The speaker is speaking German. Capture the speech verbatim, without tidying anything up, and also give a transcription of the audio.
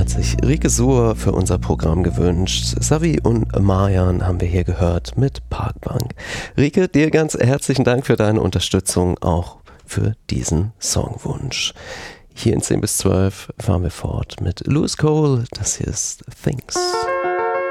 hat sich Rike Suhr für unser Programm gewünscht. Savi und Marjan haben wir hier gehört mit Parkbank. Rike, dir ganz herzlichen Dank für deine Unterstützung, auch für diesen Songwunsch. Hier in zehn bis zwölf fahren wir fort mit Louis Cole. Das hier ist Things.